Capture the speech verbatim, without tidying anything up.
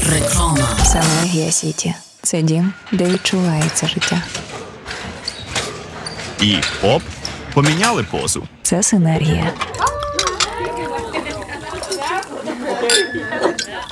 Реклама. Синергія Сіті. Це дім, де відчувається життя. І оп, поміняли позу. Це синергія.